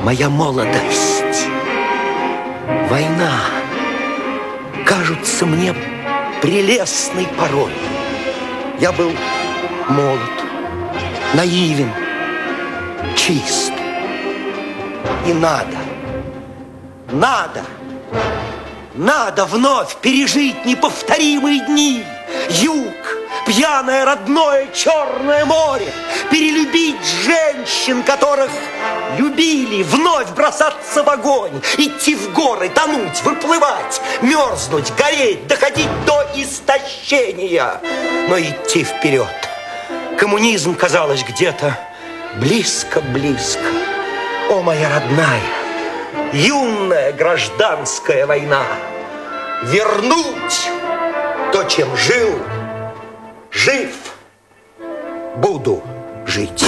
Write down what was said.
моя молодость, война кажутся мне прелестной порой. Я был молод, наивен, чист. И надо вновь пережить неповторимые дни. Юг, пьяное родное Черное море, перелюбить женщин, которых любили, вновь бросаться в огонь, идти в горы, тонуть, выплывать, мерзнуть, гореть, доходить до истощения, но идти вперед. Коммунизм, казалось, где-то близко-близко. О, моя родная, юная гражданская война, вернуть то, чем жил, жив буду жить.